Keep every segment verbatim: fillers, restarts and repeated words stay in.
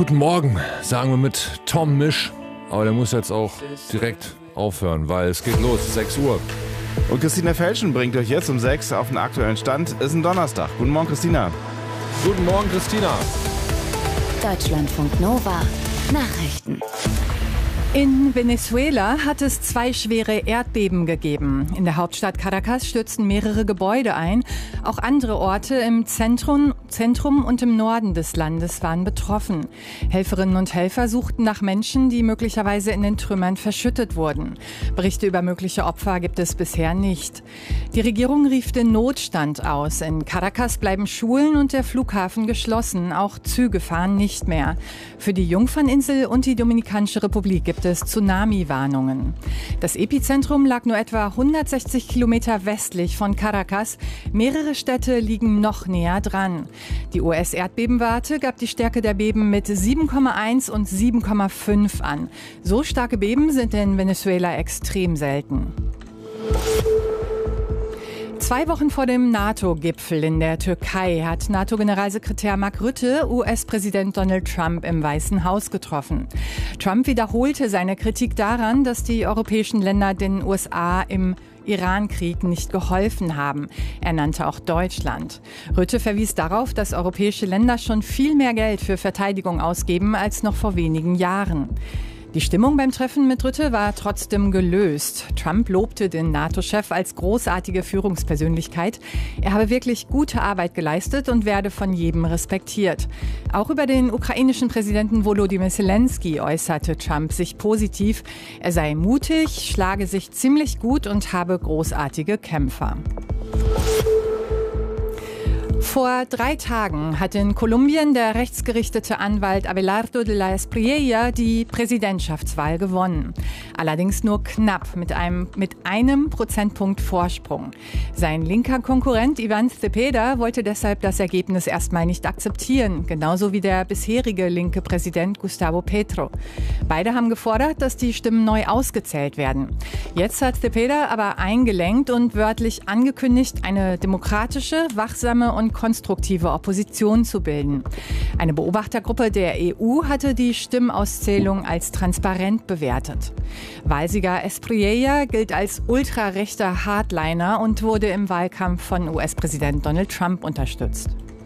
Guten Morgen, sagen wir mit Tom Misch. Aber der muss jetzt auch direkt aufhören, weil es geht los, sechs Uhr. Und Christina Felschen bringt euch jetzt um sechs auf den aktuellen Stand. Ist ein Donnerstag. Guten Morgen, Christina. Guten Morgen, Christina. Deutschlandfunk Nova Nachrichten. In Venezuela hat es zwei schwere Erdbeben gegeben. In der Hauptstadt Caracas stürzten mehrere Gebäude ein. Auch andere Orte im Zentrum, Zentrum und im Norden des Landes waren betroffen. Helferinnen und Helfer suchten nach Menschen, die möglicherweise in den Trümmern verschüttet wurden. Berichte über mögliche Opfer gibt es bisher nicht. Die Regierung rief den Notstand aus. In Caracas bleiben Schulen und der Flughafen geschlossen. Auch Züge fahren nicht mehr. Für die Jungferninsel und die Dominikanische Republik gibt es Tsunami-Warnungen. Das Epizentrum lag nur etwa hundertsechzig Kilometer westlich von Caracas. Mehrere Städte liegen noch näher dran. Die U S-Erdbebenwarte gab die Stärke der Beben mit sieben Komma eins und sieben Komma fünf an. So starke Beben sind in Venezuela extrem selten. Zwei Wochen vor dem NATO-Gipfel in der Türkei hat NATO-Generalsekretär Mark Rutte U S-Präsident Donald Trump im Weißen Haus getroffen. Trump wiederholte seine Kritik daran, dass die europäischen Länder den U S A im Iran-Krieg nicht geholfen haben. Er nannte auch Deutschland. Rutte verwies darauf, dass europäische Länder schon viel mehr Geld für Verteidigung ausgeben als noch vor wenigen Jahren. Die Stimmung beim Treffen mit Rutte war trotzdem gelöst. Trump lobte den NATO-Chef als großartige Führungspersönlichkeit. Er habe wirklich gute Arbeit geleistet und werde von jedem respektiert. Auch über den ukrainischen Präsidenten Volodymyr Zelensky äußerte Trump sich positiv. Er sei mutig, schlage sich ziemlich gut und habe großartige Kämpfer. Vor drei Tagen hat in Kolumbien der rechtsgerichtete Anwalt Abelardo de la Espriella die Präsidentschaftswahl gewonnen. Allerdings nur knapp mit einem, mit einem Prozentpunkt Vorsprung. Sein linker Konkurrent Iván Cepeda wollte deshalb das Ergebnis erstmal nicht akzeptieren, genauso wie der bisherige linke Präsident Gustavo Petro. Beide haben gefordert, dass die Stimmen neu ausgezählt werden. Jetzt hat Cepeda aber eingelenkt und wörtlich angekündigt, eine demokratische, wachsame und konstruktive Opposition zu bilden. Eine Beobachtergruppe der E U hatte die Stimmauszählung als transparent bewertet. Wahlsieger Espriella gilt als ultrarechter Hardliner und wurde im Wahlkampf von U S-Präsident Donald Trump unterstützt.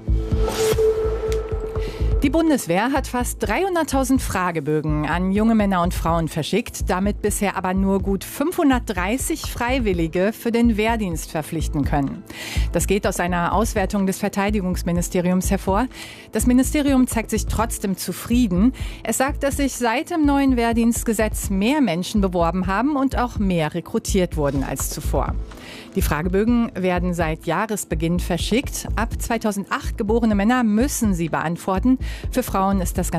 Die Bundeswehr hat fast dreihunderttausend Fragebögen an junge Männer und Frauen verschickt, damit bisher aber nur gut fünfhundertdreißig Freiwillige für den Wehrdienst verpflichten können. Das geht aus einer Auswertung des Verteidigungsministeriums hervor. Das Ministerium zeigt sich trotzdem zufrieden. Es sagt, dass sich seit dem neuen Wehrdienstgesetz mehr Menschen beworben haben und auch mehr rekrutiert wurden als zuvor. Die Fragebögen werden seit Jahresbeginn verschickt. Ab zweitausendacht geborene Männer müssen sie beantworten. Für Frauen ist das